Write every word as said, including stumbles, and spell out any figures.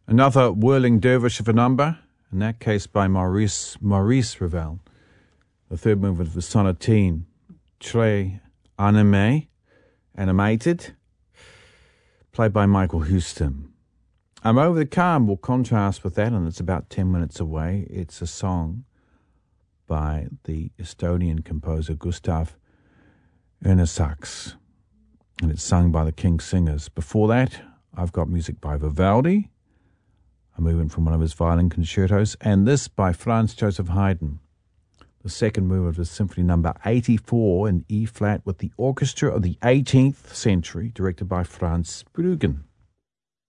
Another whirling dervish of a number, in that case by Maurice Maurice Ravel. The third movement of the sonatine, Très Animé, Animated, played by Michael Houston. I'm Over the Calm will contrast with that, and it's about ten minutes away. It's a song by the Estonian composer Gustav Ernesaks, and it's sung by the King Singers. Before that, I've got music by Vivaldi, a movement from one of his violin concertos, and this by Franz Joseph Haydn, the second movement of Symphony Number eighty-four in E-flat with the Orchestra of the eighteenth Century, directed by Franz Bruggen.